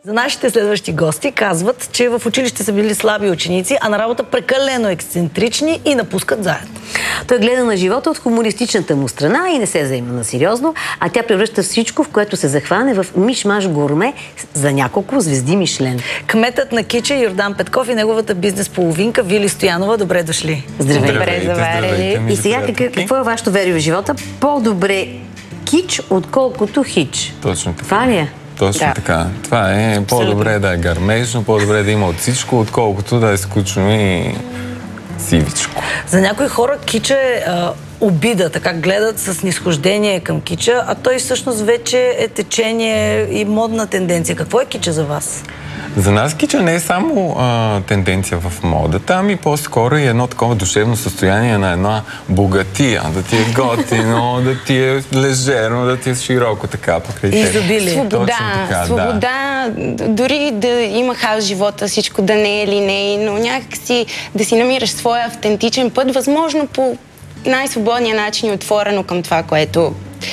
За нашите следващи гости казват, че в училище са били слаби ученици, а на работа прекалено ексцентрични и напускат заедно. Той гледа на живота от хумористичната му страна и не се заема на сериозно, а тя превръща всичко, в което се захване, в миш-маш гурме за няколко звезди Мишлен. Кметът на Кича Йордан Петков и неговата бизнес половинка Вили Стоянова, добре дошли. Здравейте. И сега какво е вашето верие в живота? По-добре кич, отколкото хич. Точно така. Това ли е? Точно така. Това е по-добре да е гармежно, по-добре да има от всичко, отколкото да е скучно и сивичко. За някои хора кича е обида, така гледат с нисхождение към кича, а той всъщност вече е течение и модна тенденция. Какво е кича за вас? За нас кича не е само тенденция в модата, ами по-скоро е едно такова душевно състояние на една богатия. Да ти е готино, да ти е лежерно, да ти е широко така покрай теб. Изобилие. Свобода, дори да има хаос в живота, всичко да не е линейно, някакси да си намираш своя автентичен път, възможно по най-свободния начин и отворено към това, което...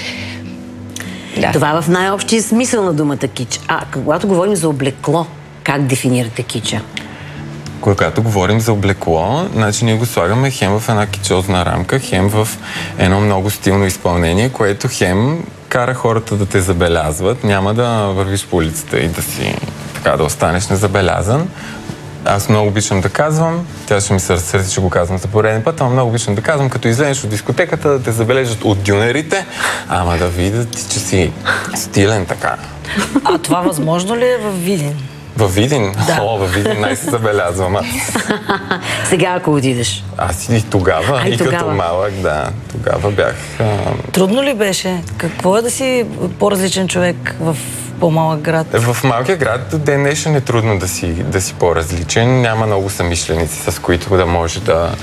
Да. Това е в най-общия смисъл на думата кич. А когато говорим за облекло, как дефинирате кича? Когато говорим за облекло, значи ние го слагаме хем в една кичозна рамка, хем в едно много стилно изпълнение, което хем кара хората да те забелязват. Няма да вървиш по улицата и да си така да останеш незабелязан. Аз много обичам да казвам, тя ще ми се разсърди, че го казвам за пореден път, ама много обичам да казвам, като излезеш от дискотеката, да те забележат от дюнерите, ама да видят, че си стилен така. А това възможно ли е във Видин? Във Видин? Да. О, във Видин най-се забелязвам аз. Сега, ако отидеш. Аз и тогава, и като малък, да, тогава бях... Трудно ли беше? Какво е да си по-различен човек в по-малък град? В малкия град до ден днешен е трудно да си по-различен. Няма много съмишленици, с които да може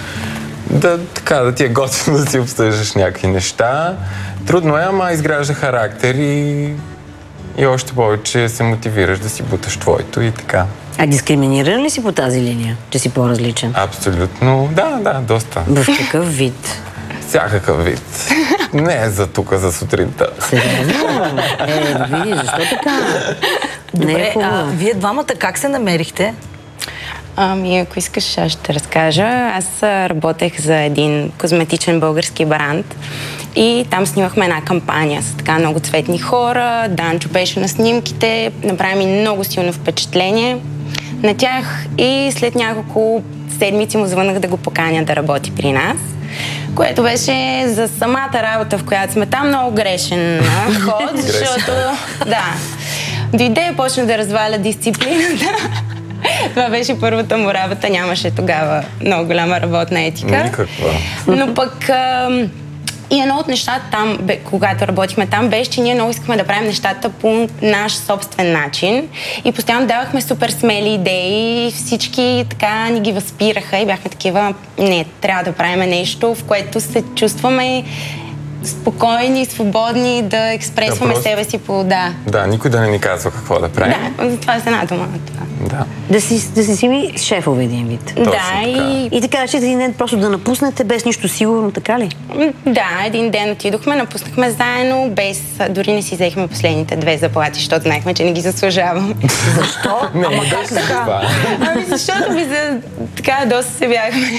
да ти е готино да си обсъждаш някакви неща. Трудно е, ама изгражда характер и още повече се мотивираш да си буташ твоето и така. А дискриминиран ли си по тази линия, че си по-различен? Абсолютно, да, доста. В какъв вид? Всякакъв вид. Не е за тук, за сутринта. Сериозно? Видиш, защо така? Добре, вие двамата как се намерихте? Ами, ако искаш, аз ще разкажа. Аз работех за един козметичен български бранд и там снимахме една кампания с така много цветни хора. Данчо беше на снимките, направи ми много силно впечатление на тях и след няколко седмици му звънах да го поканя да работи при нас, което беше за самата работа, в която сме там, много грешен ход, защото дойде, почна да разваля дисциплината. Това беше първата му работа, нямаше тогава много голяма работна етика. Никаква. Но пък и едно от нещата там, когато работихме там, беше, че ние много искахме да правим нещата по наш собствен начин и постоянно давахме супер смели идеи и всички така ни ги възпираха и бяхме такива, не, трябва да правим нещо, в което се чувстваме спокойни, свободни, да експресваме себе си по... Да, никой да не ни казва какво да правим. Да, това е една дума. Да. Да си ми шефове един вид. И така, че един ден просто да напуснете без нищо сигурно, така ли? Да, един ден отидохме, напуснахме заедно, дори не си взехме последните 2 заплати, защото знаехме, че не ги заслужавам. Защо? Ама как така? Ами защото така доста се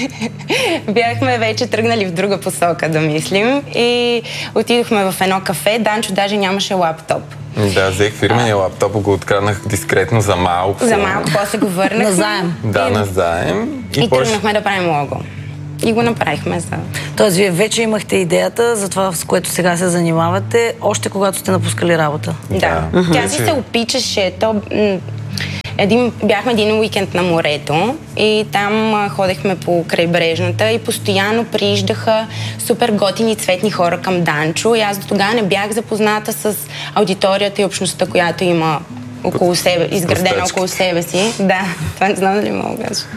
бяхме вече тръгнали в друга посока да мислим и отидохме в едно кафе, Данчо даже нямаше лаптоп. Да, взех фирмения лаптоп, го откраднах дискретно за малко. За малко, после го върнахме. Назаем. Да, назаем. И тръгнахме да правим лого. И го направихме за... Тоест, вие вече имахте идеята за това, с което сега се занимавате, още когато сте напускали работа. Да. Тя си се опичаше. Бяхме един уикенд на морето и там ходехме по крайбрежната и постоянно прииждаха супер готини цветни хора към Данчо и аз до тогава не бях запозната с аудиторията и общността, която има около себе, изградена около себе си. Да, това не знам дали мога да кажа.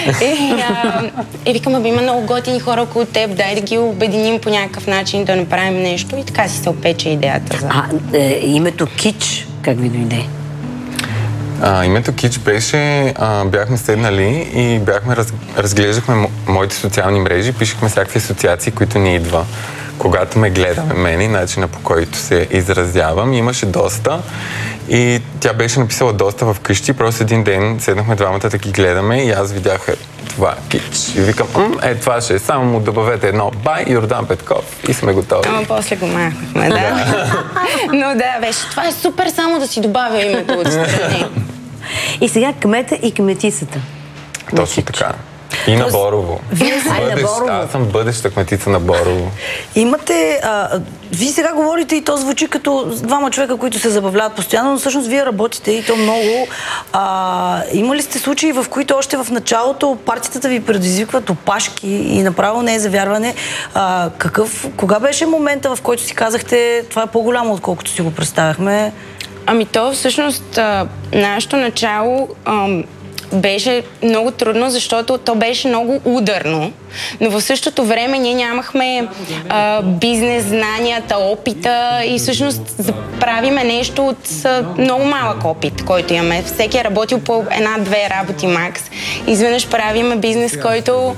И викам, има много готини хора около теб, дай да ги обединим по някакъв начин, да направим нещо и така си се опече идеята за... Името Кич как ви дойде? Името Кич беше, бяхме седнали и разглеждахме моите социални мрежи, пишехме всякакви асоциации, които ни идва. Когато ме гледаме мене, начина по който се изразявам, имаше доста. И тя беше написала доста вкъщи. Просто един ден седнахме двамата да ги гледаме и аз видях това кич. И викам, това ще е само му добавете едно бай Йордан Петков и сме готови. Ама после го махнахме, да. Но да, беше, това е супер само да си добавя името отстрани. И сега кмета и кметицата. Точно така. И на Борово. Аз съм бъдеща кметица на Борово. Имате... вие сега говорите и то звучи като двама човека, които се забавляват постоянно, но всъщност вие работите и то много. Има ли сте случаи, в които още в началото партията ви предизвикват опашки и направо не е за вярване? Кога беше момента, в който си казахте, това е по-голямо, отколкото си го представяхме? Ами то всъщност нашето начало беше много трудно, защото то беше много ударно, но в същото време ние нямахме бизнес, знанията, опита и всъщност правиме нещо от много малък опит, който имаме. Всеки е работил по една-две работи макс. Изведнъж правиме бизнес, който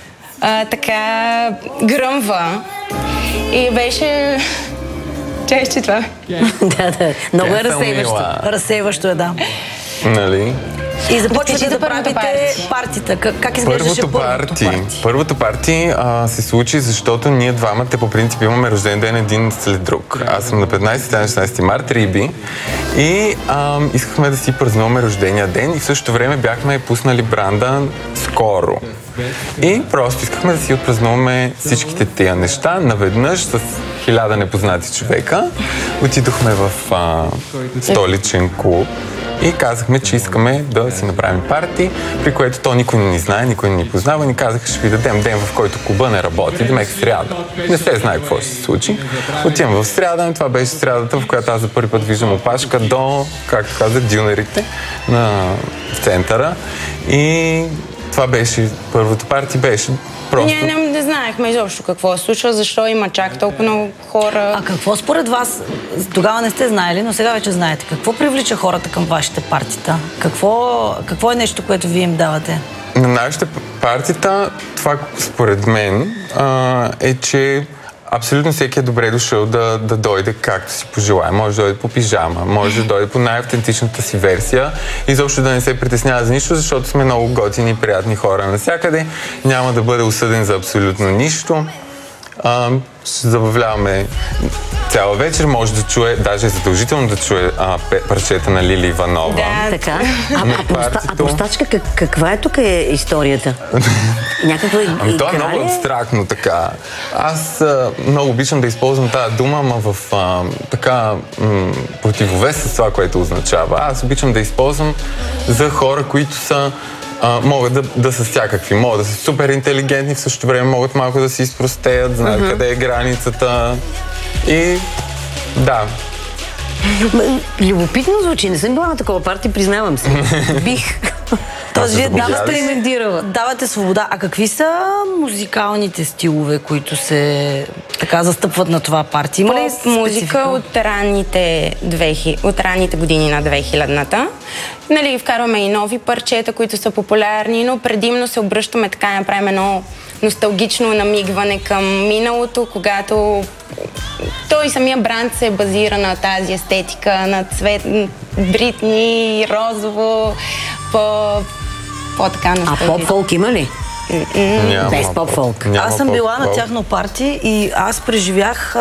така гръмва и беше... Чай, това. Да. Много е разсейващо. Разсейващо е, да. Нали? И започвате да правите партията. Как изглеждаше първото парти? Първото парти се случи, защото ние двамата по принцип имаме рожден ден един след друг. Аз съм на 15-16 март, Риби. И искахме да си празнуваме рождения ден и в същото време бяхме пуснали бранда скоро. И просто искахме да си отпразнуваме всичките тия неща наведнъж с 1000 непознати човека. Отидохме в столичен клуб и казахме, че искаме да си направим парти, при което то никой не ни знае, никой не ни познава. Ни казаха, ще ви дадем ден, в който клуба не работи, демек сряда. Не се знае какво ще се случи. Отивам в сряда, това беше срядата, в която аз за първи път виждам опашка до, както казах, дюнерите на центъра. И това беше първото парти, беше просто... Ние не знаехме изобщо какво се случва, защо има чак толкова много хора. А какво според вас, тогава не сте знаели, но сега вече знаете, какво привлича хората към вашите партита? Какво е нещо, което вие им давате? На нашите партита, това според мен е, че абсолютно всеки е добре дошъл да дойде както си пожелае. Може да дойде по пижама, може да дойде по най-автентичната си версия и изобщо да не се притеснява за нищо, защото сме много готини и приятни хора навсякъде. Няма да бъде осъден за абсолютно нищо. Ще забавляваме цяла вечер, може да чуе, даже е задължително да чуе парчета на Лили Иванова. Да, така. А простачка, каква е тук историята? Някаква игра? Това е много абстрактно така. Аз много обичам да използвам тази дума, ама в противовес с това, което означава. Аз обичам да използвам за хора, които са могат да са всякакви. Могат да са супер интелигентни, в същото време могат малко да се изпростеят, знаят къде е границата. И да. Любопитно звучи. Не съм била на такова парти, признавам се. Бих. Тоест, вие давате свобода. А какви са музикалните стилове, които се така застъпват на това парти? Има ли музика от ранните години на 2000-та? Нали, вкарваме и нови парчета, които са популярни, но предимно се обръщаме така, направим едно носталгично намигване към миналото, когато той самия бранд се базира на тази естетика, на цвет, Бритни, розово, по-така носталгично. А поп-фолк има ли? Без поп-фолк. Аз съм била на тяхно парти и аз преживях...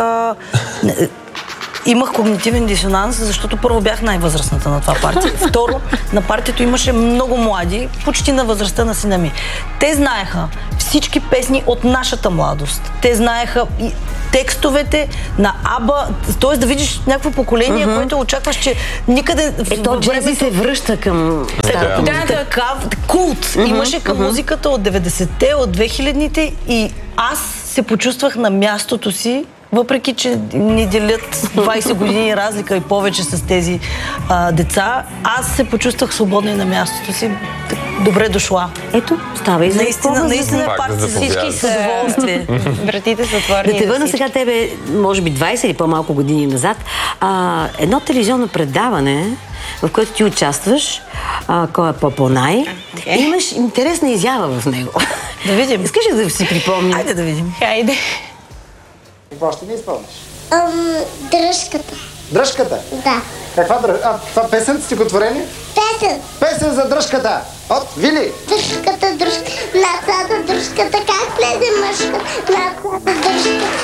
Имах когнитивен дисонанс, защото първо бях най-възрастната на това парти. Второ, на партито имаше много млади, почти на възрастта на сина ми. Те знаеха всички песни от нашата младост. Те знаеха и текстовете на Аба, т.е. да видиш някакво поколение, което очакваш, че никъде в времето се връща към старата музика. Такав култ имаше към музиката от 90-те, от 2000-те и аз се почувствах на мястото си, въпреки че ни делят 20 години разлика и повече с тези деца, аз се почувствах свободна и на мястото си. Добре дошла. Ето, става и за наистина парти за всички с удоволствие. Вратите са отворени. Да те върна сега тебе, може би 20 или по-малко години назад, едно телевизионно предаване, в което ти участваш, кой е Попонай. Имаш интересна изява в него. Да видим. Искаш ли да си припомня? Хайде да видим. Хайде. Какво ще ни изпълниш? Дръжката. Дръжката? Да. Това песен, стихотворение? Песен. Песен за дръжката. От Вили. Дръжката, дръжка, нацата, дръжката, как влезе мъжка, нацата, дръжка.